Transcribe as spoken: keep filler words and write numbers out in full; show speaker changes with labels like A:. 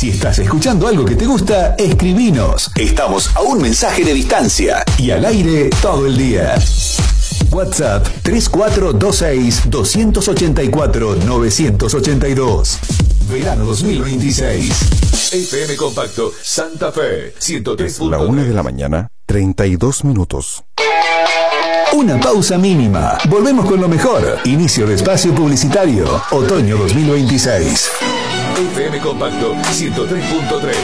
A: Si estás escuchando algo que te gusta, escribinos. Estamos a un mensaje de distancia y al aire todo el día. WhatsApp tres cuatro dos seis, dos ocho cuatro, nueve ocho dos. Verano dos mil veintiséis. F M Compacto Santa Fe ciento tres punto tres.
B: La una de la mañana, treinta y dos minutos.
A: Una pausa mínima. Volvemos con lo mejor. Inicio de espacio publicitario. Otoño dos mil veintiséis. F M Compacto ciento tres punto tres.